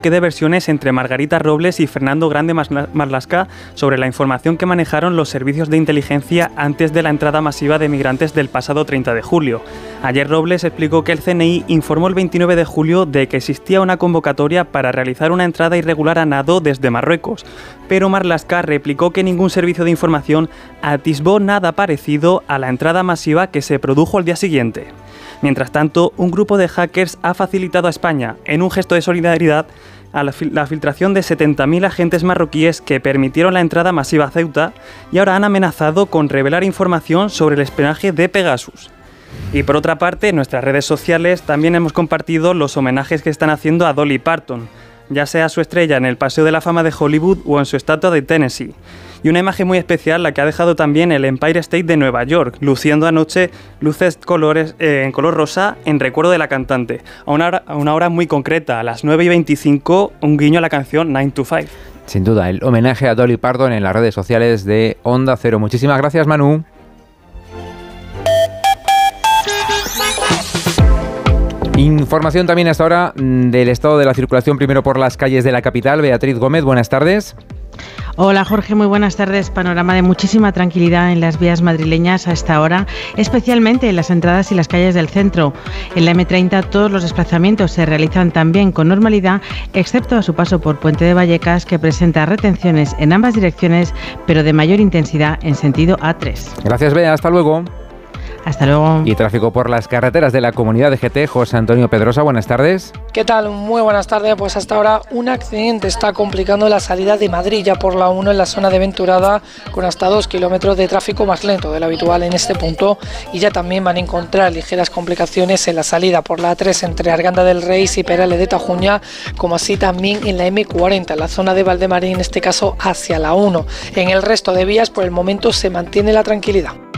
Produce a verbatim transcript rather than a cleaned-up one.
de versiones entre Margarita Robles y Fernando Grande Marlaska sobre la información que manejaron los servicios de inteligencia antes de la entrada masiva de migrantes del pasado treinta de julio. Ayer Robles explicó que el C N I informó el veintinueve de julio de que existía una convocatoria para realizar una entrada irregular a nado desde Marruecos, pero Marlaska replicó que ningún servicio de información atisbó nada parecido a la entrada masiva que se produjo al día siguiente. Mientras tanto, un grupo de hackers ha facilitado a España, en un gesto de solidaridad, a la, fil- la filtración de setenta mil agentes marroquíes que permitieron la entrada masiva a Ceuta y ahora han amenazado con revelar información sobre el espionaje de Pegasus. Y por otra parte, en nuestras redes sociales también hemos compartido los homenajes que están haciendo a Dolly Parton, ya sea su estrella en el Paseo de la Fama de Hollywood o en su estatua de Tennessee. Y una imagen muy especial la que ha dejado también el Empire State de Nueva York, luciendo anoche luces colores, eh, en color rosa en recuerdo de la cantante. A una, hora, a una hora muy concreta, a las nueve y veinticinco, un guiño a la canción nine to five. Sin duda, el homenaje a Dolly Parton en las redes sociales de Onda Cero. Muchísimas gracias, Manu. Información también hasta ahora del estado de la circulación, primero por las calles de la capital. Beatriz Gómez, buenas tardes. Hola Jorge, muy buenas tardes. Panorama de muchísima tranquilidad en las vías madrileñas a esta hora, especialmente en las entradas y las calles del centro. En la eme treinta todos los desplazamientos se realizan también con normalidad, excepto a su paso por Puente de Vallecas, que presenta retenciones en ambas direcciones, pero de mayor intensidad en sentido A tres. Gracias, Bea. Hasta luego. Hasta luego. Y tráfico por las carreteras de la comunidad de G T. José Antonio Pedrosa, buenas tardes. ¿Qué tal? Muy buenas tardes. Pues hasta ahora un accidente está complicando la salida de Madrid ya por la uno en la zona de Venturada, con hasta dos kilómetros de tráfico más lento de lo habitual en este punto, y ya también van a encontrar ligeras complicaciones en la salida por la A tres entre Arganda del Rey y Perales de Tajuña, como así también en la eme cuarenta, en la zona de Valdemarín, en este caso hacia la uno. En el resto de vías por el momento se mantiene la tranquilidad.